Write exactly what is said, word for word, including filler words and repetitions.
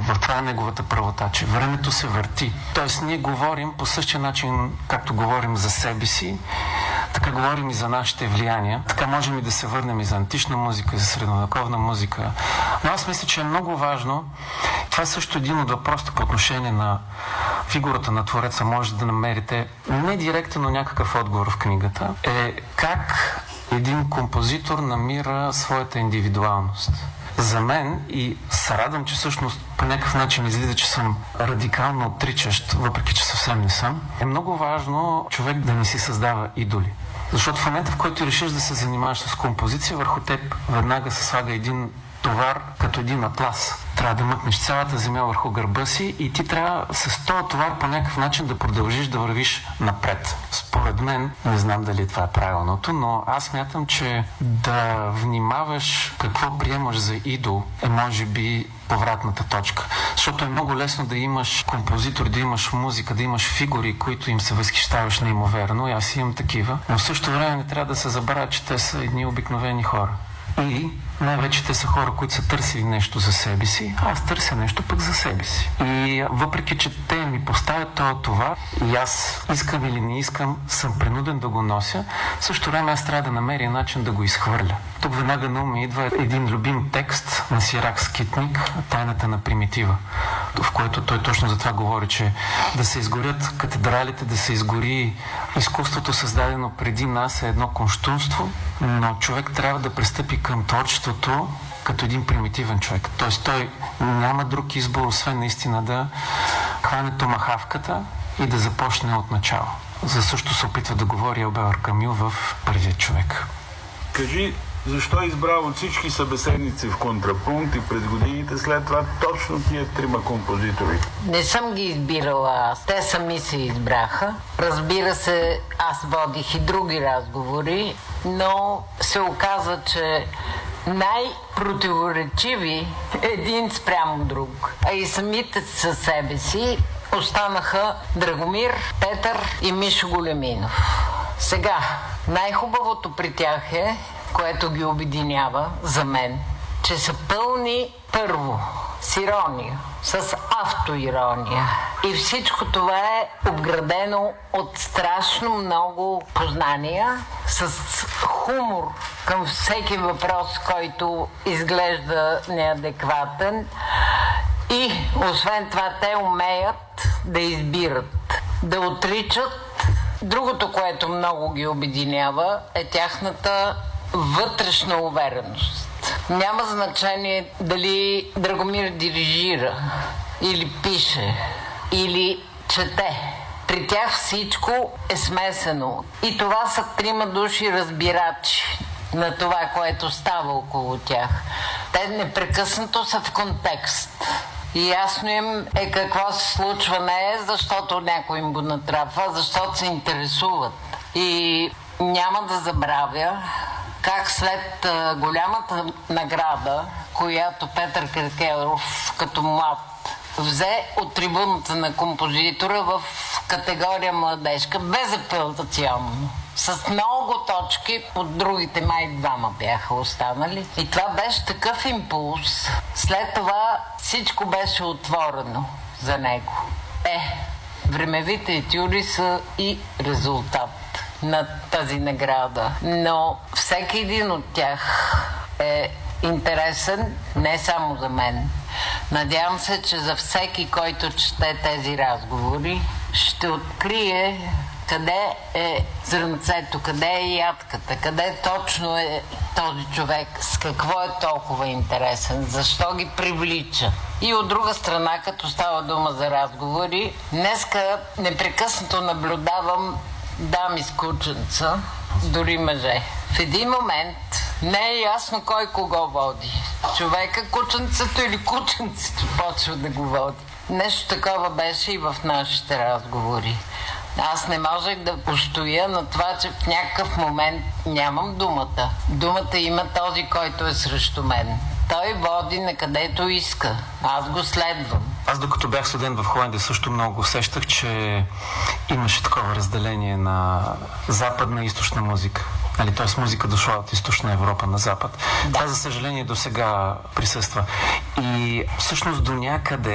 В това е неговата правота, че времето се върти. Тоест ние говорим по същия начин, както говорим за себе си, така говорим и за нашите влияния. Така можем и да се върнем и за антична музика, и за средновековна музика. Но аз мисля, че е много важно. Това е също един от въпросите по отношение на фигурата на Твореца. Може да намерите не директно, но някакъв отговор в книгата. Е как един композитор намира своята индивидуалност. За мен, и се радвам, че всъщност по някакъв начин излиза, че съм радикално отричащ, въпреки че съвсем не съм, е много важно човек да не си създава идоли. Защото в момента, в който решиш да се занимаваш с композиция, върху теб веднага се слага един товар, като един атлас. Трябва да мъкнеш цялата земя върху гърба си и ти трябва с този товар по някакъв начин да продължиш да вървиш напред. Според мен, не знам дали това е правилното, но аз смятам, че да внимаваш какво приемаш за идол е може би повратната точка. Защото е много лесно да имаш композитор, да имаш музика, да имаш фигури, които им се възхищаваш неимоверно, и аз имам такива, но в същото време не трябва да се забравя, че те са едни обикновени хора. И най-вече те са хора, които са търсили нещо за себе си, а аз търся нещо пък за себе си. И въпреки, че те ми поставят това, това и аз искам или не искам, съм принуден да го нося, в същото време аз трябва да намеря начин да го изхвърля. Тук веднага на ум ми идва един любим текст на Сирак Скитник, Тайната на примитива, в който той точно за това говори, че да се изгорят катедралите, да се изгори изкуството, създадено преди нас, е едно кощунство, но човек трябва да пристъпи към творчеството като един примитивен човек. Тоест той няма друг избор, освен наистина да хване томахавката и да започне от начало. За също се опитва да говори Албер Камю в Първия човек. Кажи, защо избрал от всички събеседници в Контрапункт и през годините след това точно тия трима композитори? Не съм ги избирала аз. Те сами се избраха. Разбира се, аз водих и други разговори, но се оказа, че най-противоречиви един спрямо друг, а и самите със себе си останаха Драгомир, Петър и Мишо Големинов. Сега, най-хубавото при тях е, което ги обединява за мен, че са пълни първо с ирония, с автоирония. И всичко това е обградено от страшно много познания, с хумор към всеки въпрос, който изглежда неадекватен. И освен това те умеят да избират, да отричат. Другото, което много ги обединява, е тяхната вътрешна увереност. Няма значение дали Драгомир дирижира, или пише, или чете. При тях всичко е смесено. И това са трима души разбирачи на това, което става около тях. Те непрекъснато са в контекст. И ясно им е какво се случва не е, защото някой им го натрапва, защото се интересуват. И няма да забравя как след а, голямата награда, която Петър Киркеров като млад взе от трибуната на композитора в категория младежка, безапелационно, с много точки, под другите май двама бяха останали. И това беше такъв импулс. След това всичко беше отворено за него. Е, времевите етюди са и резултат на тази награда. Но всеки един от тях е интересен не само за мен. Надявам се, че за всеки, който чете тези разговори, ще открие къде е зрънцето, къде е ядката, къде точно е този човек, с какво е толкова интересен, защо ги привлича. И от друга страна, като става дума за разговори, днеска непрекъснато наблюдавам дами с кученца, дори мъже. В един момент не е ясно кой кого води. Човека кученцето или кученцето почва да го води. Нещо такова беше и в нашите разговори. Аз не можех да постоя на това, че в някакъв момент нямам думата. Думата има този, който е срещу мен. Той води на където иска. Аз го следвам. Аз докато бях студент в Холандия също много усещах, че имаше такова разделение на западна и източна музика. Нали, т.е. музика дошла от източна Европа на запад. Да. Това, за съжаление, до сега присъства. И всъщност до някъде